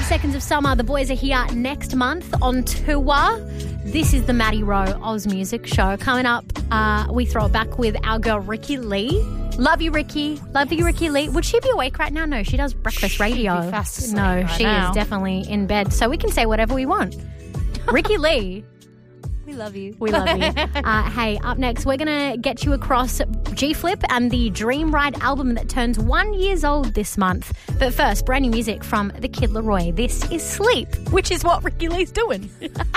Seconds of Summer. The boys are here next month on tour. This is the Maddie Rowe Oz Music Show. Coming up, we throw it back with our girl Ricky Lee. Love you, Ricky. Love you, Ricky Lee. Would she be awake right now? No, she does breakfast radio. She'd be fast asleep no, right she now. is definitely in bed. So we can say whatever we want. Ricky Lee. We love you. We love you. Hey, up next, we're going to get you across G-Flip and the Dream Ride album that turns 1 year old this month. But first, brand new music from The Kid Laroi. This is Sleep, which is what Ricky Lee's doing.